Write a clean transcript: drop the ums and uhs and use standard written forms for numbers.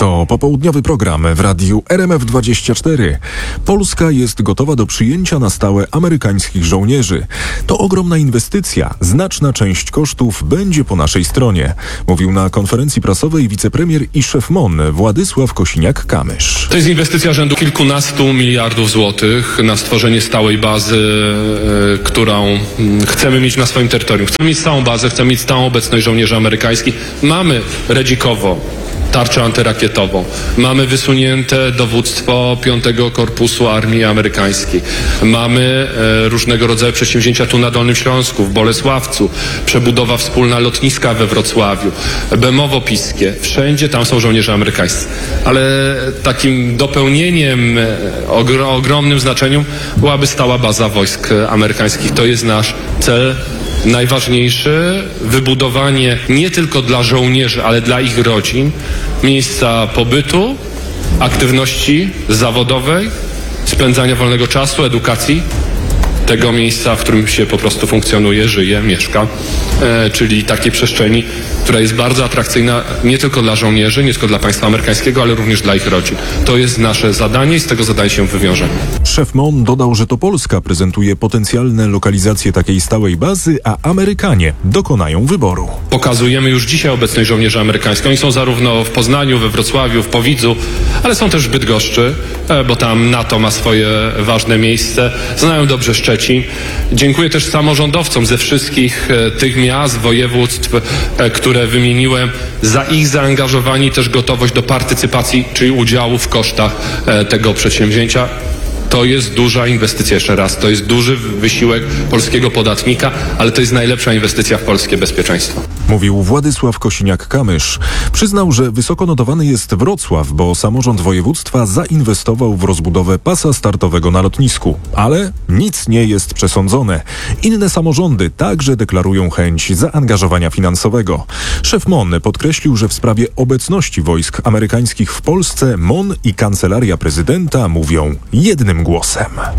To popołudniowy program w radiu RMF24. Polska jest gotowa do przyjęcia na stałe amerykańskich żołnierzy. To ogromna inwestycja. Znaczna część kosztów będzie po naszej stronie, mówił na konferencji prasowej wicepremier i szef MON Władysław Kosiniak-Kamysz. To jest inwestycja rzędu kilkunastu miliardów złotych na stworzenie stałej bazy, którą chcemy mieć na swoim terytorium. Chcemy mieć stałą bazę, chcemy mieć stałą obecność żołnierzy amerykańskich. Mamy Redzikowo tarczę antyrakietową. Mamy wysunięte dowództwo 5 Korpusu Armii Amerykańskiej. Mamy różnego rodzaju przedsięwzięcia tu na Dolnym Śląsku, w Bolesławcu, przebudowa wspólna lotniska we Wrocławiu, Bemowo-Piskie. Wszędzie tam są żołnierze amerykańscy. Ale takim dopełnieniem o ogromnym znaczeniu byłaby stała baza wojsk amerykańskich. To jest nasz cel najważniejszy, wybudowanie nie tylko dla żołnierzy, ale dla ich rodzin miejsca pobytu, aktywności zawodowej, spędzania wolnego czasu, edukacji, tego miejsca, w którym się po prostu funkcjonuje, żyje, mieszka, czyli takiej przestrzeni, która jest bardzo atrakcyjna nie tylko dla żołnierzy, nie tylko dla państwa amerykańskiego, ale również dla ich rodzin. To jest nasze zadanie i z tego zadania się wywiążemy. Szef MON dodał, że to Polska prezentuje potencjalne lokalizacje takiej stałej bazy, a Amerykanie dokonają wyboru. Pokazujemy już dzisiaj obecność żołnierzy amerykańskich. Oni są zarówno w Poznaniu, we Wrocławiu, w Powidzu, ale są też w Bydgoszczy, bo tam NATO ma swoje ważne miejsce. Znają dobrze Szczecin. Dziękuję też samorządowcom ze wszystkich tych miast, województw, które wymieniłem, za ich zaangażowanie i też gotowość do partycypacji, czyli udziału w kosztach tego przedsięwzięcia. To jest duża inwestycja, jeszcze raz, to jest duży wysiłek polskiego podatnika, ale to jest najlepsza inwestycja w polskie bezpieczeństwo. Mówił Władysław Kosiniak-Kamysz. Przyznał, że wysoko notowany jest Wrocław, bo samorząd województwa zainwestował w rozbudowę pasa startowego na lotnisku. Ale nic nie jest przesądzone. Inne samorządy także deklarują chęć zaangażowania finansowego. Szef MON podkreślił, że w sprawie obecności wojsk amerykańskich w Polsce MON i Kancelaria Prezydenta mówią jednym głosem.